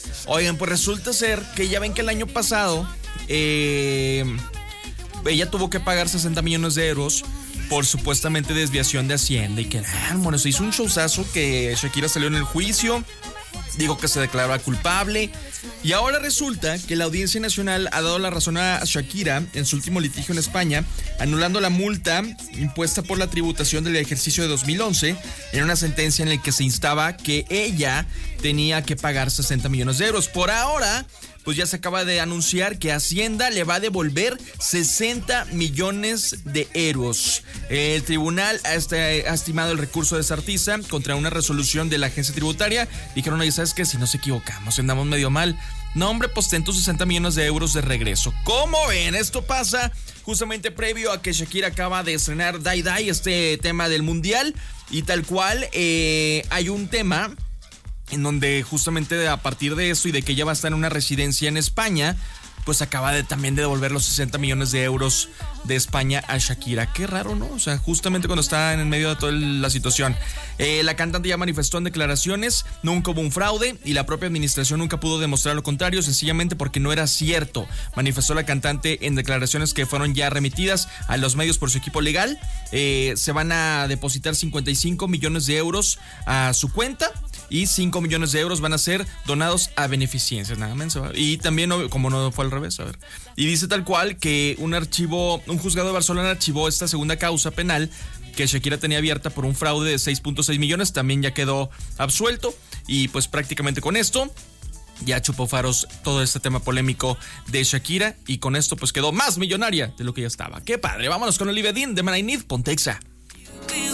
Oigan, pues resulta ser que ya ven que el año pasado ella tuvo que pagar 60 millones de euros por supuestamente desviación de Hacienda y que, bueno, se hizo un showzazo que Shakira salió en el juicio, dijo que se declaraba culpable y ahora resulta que la Audiencia Nacional ha dado la razón a Shakira en su último litigio en España, anulando la multa impuesta por la tributación del ejercicio de 2011 en una sentencia en la que se instaba que ella tenía que pagar 60 millones de euros. Por ahora, pues ya se acaba de anunciar que Hacienda le va a devolver 60 millones de euros. El tribunal ha estimado el recurso de esa artista contra una resolución de la agencia tributaria. Dijeron, oye, ¿sabes qué? Si nos equivocamos, andamos medio mal. No, hombre, pues ten tus 60 millones de euros de regreso. ¿Cómo ven? Esto pasa justamente previo a que Shakira acaba de estrenar Die Die, este tema del mundial. Y tal cual, hay un tema en donde justamente a partir de eso y de que ella va a estar en una residencia en España, pues acaba también de devolver los 60 millones de euros de España a Shakira. Qué raro, ¿no? O sea, justamente cuando está en el medio de toda la situación. La cantante ya manifestó en declaraciones, nunca hubo un fraude y la propia administración nunca pudo demostrar lo contrario, sencillamente porque no era cierto. Manifestó la cantante en declaraciones que fueron ya remitidas a los medios por su equipo legal. Se van a depositar 55 millones de euros a su cuenta y 5 millones de euros van a ser donados a beneficencias, nada más. Y también, como no fue al revés, a ver. Y dice tal cual que un juzgado de Barcelona archivó esta segunda causa penal que Shakira tenía abierta por un fraude de 6.6 millones, también ya quedó absuelto. Y pues prácticamente con esto ya chupó faros todo este tema polémico de Shakira y con esto pues quedó más millonaria de lo que ya estaba. ¡Qué padre! Vámonos con Olivia Dean de Man I Need, Ponte Exa.